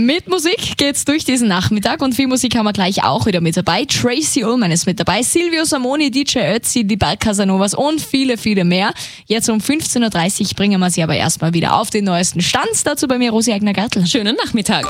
Mit Musik geht's durch diesen Nachmittag und viel Musik haben wir gleich auch wieder mit dabei. Tracy Ullman ist mit dabei, Silvio Samoni, DJ Ötzi, die Berg Casanovas und viele, viele mehr. Jetzt um 15.30 Uhr bringen wir sie aber erstmal wieder auf den neuesten Stand. Dazu bei mir Rosi Egner-Gartl. Schönen Nachmittag.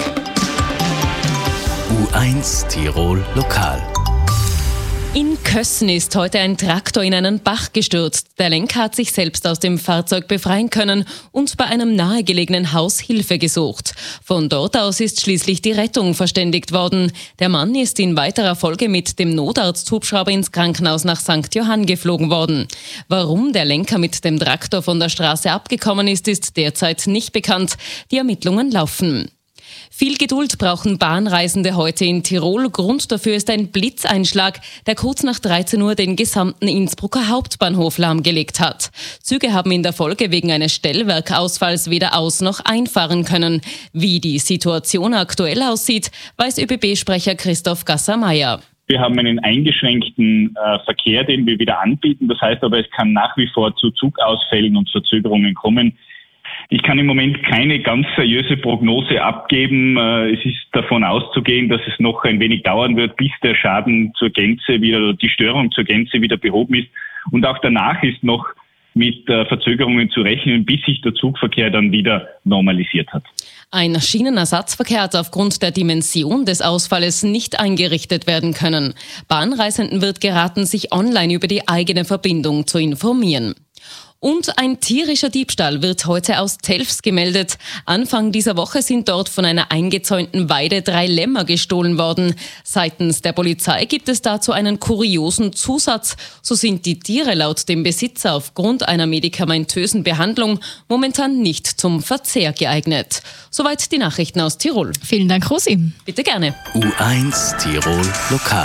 U1 Tirol Lokal. In Kössen ist heute ein Traktor in einen Bach gestürzt. Der Lenker hat sich selbst aus dem Fahrzeug befreien können und bei einem nahegelegenen Haus Hilfe gesucht. Von dort aus ist schließlich die Rettung verständigt worden. Der Mann ist in weiterer Folge mit dem Notarzthubschrauber ins Krankenhaus nach St. Johann geflogen worden. Warum der Lenker mit dem Traktor von der Straße abgekommen ist, ist derzeit nicht bekannt. Die Ermittlungen laufen. Viel Geduld brauchen Bahnreisende heute in Tirol. Grund dafür ist ein Blitzeinschlag, der kurz nach 13 Uhr den gesamten Innsbrucker Hauptbahnhof lahmgelegt hat. Züge haben in der Folge wegen eines Stellwerkausfalls weder aus- noch einfahren können. Wie die Situation aktuell aussieht, weiß ÖBB-Sprecher Christoph Gasser-Mayer. Wir haben einen eingeschränkten Verkehr, den wir wieder anbieten. Das heißt aber, es kann nach wie vor zu Zugausfällen und Verzögerungen kommen. Ich kann im Moment keine ganz seriöse Prognose abgeben. Es ist davon auszugehen, dass es noch ein wenig dauern wird, bis der Schaden zur Gänze wieder, oder die Störung zur Gänze wieder behoben ist. Und auch danach ist noch mit Verzögerungen zu rechnen, bis sich der Zugverkehr dann wieder normalisiert hat. Ein Schienenersatzverkehr hat aufgrund der Dimension des Ausfalles nicht eingerichtet werden können. Bahnreisenden wird geraten, sich online über die eigene Verbindung zu informieren. Und ein tierischer Diebstahl wird heute aus Telfs gemeldet. Anfang dieser Woche sind dort von einer eingezäunten Weide 3 Lämmer gestohlen worden. Seitens der Polizei gibt es dazu einen kuriosen Zusatz. So sind die Tiere laut dem Besitzer aufgrund einer medikamentösen Behandlung momentan nicht zum Verzehr geeignet. Soweit die Nachrichten aus Tirol. Vielen Dank, Rosi. Bitte gerne. U1 Tirol Lokal.